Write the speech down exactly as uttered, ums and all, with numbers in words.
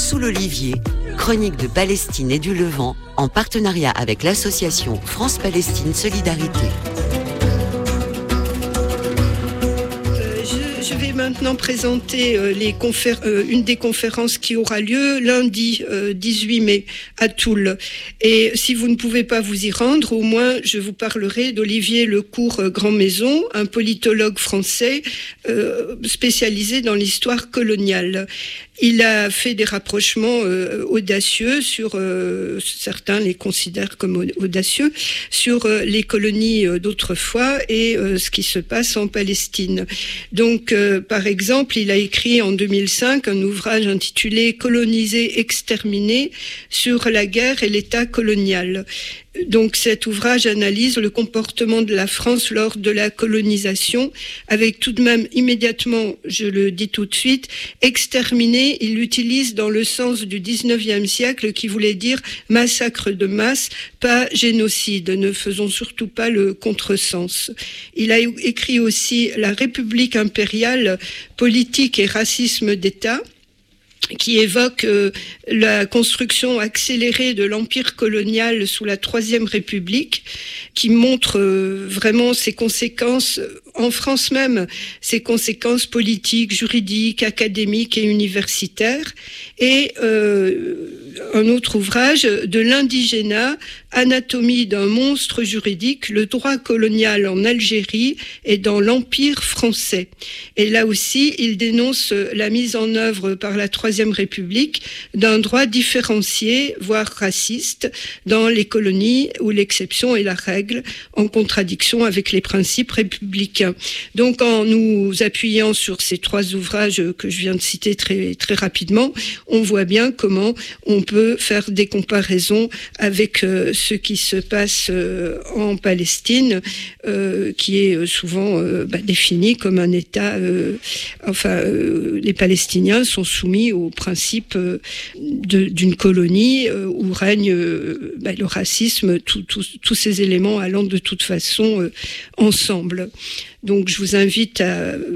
Sous l'Olivier, chronique de Palestine et du Levant, en partenariat avec l'association France-Palestine Solidarité. Je vais maintenant présenter euh, les confér- euh, une des conférences qui aura lieu lundi euh, dix-huit mai à Toul. Et si vous ne pouvez pas vous y rendre, au moins je vous parlerai d'Olivier Lecourt euh, Grand-Maison, un politologue français euh, spécialisé dans l'histoire coloniale. Il a fait des rapprochements euh, audacieux sur, euh, certains les considèrent comme audacieux, sur euh, les colonies euh, d'autrefois et euh, ce qui se passe en Palestine. Donc, euh, par exemple, il a écrit en deux mille cinq un ouvrage intitulé « Coloniser, exterminer » sur la guerre et l'État colonial. Donc cet ouvrage analyse le comportement de la France lors de la colonisation, avec tout de même immédiatement, je le dis tout de suite, exterminer, il l'utilise dans le sens du dix-neuvième siècle qui voulait dire massacre de masse, pas génocide, ne faisons surtout pas le contresens. Il a écrit aussi La République impériale, politique et racisme d'État, qui évoque euh, la construction accélérée de l'empire colonial sous la Troisième République, qui montre euh, vraiment ses conséquences, en France même, ses conséquences politiques, juridiques, académiques et universitaires. Et euh, un autre ouvrage, de l'indigénat, anatomie d'un monstre juridique, le droit colonial en Algérie et dans l'Empire français. Et là aussi, il dénonce la mise en œuvre par la Troisième République d'un droit différencié, voire raciste, dans les colonies où l'exception est la règle, en contradiction avec les principes républicains. Donc, en nous appuyant sur ces trois ouvrages que je viens de citer très, très rapidement, on voit bien comment on peut faire des comparaisons avec euh, ce qui se passe euh, en Palestine, euh, qui est souvent euh, bah, défini comme un État. Euh, enfin, euh, les Palestiniens sont soumis au principe euh, de, d'une colonie euh, où règne euh, bah, le racisme, tous ces éléments allant de toute façon euh, ensemble. Donc, je vous invite à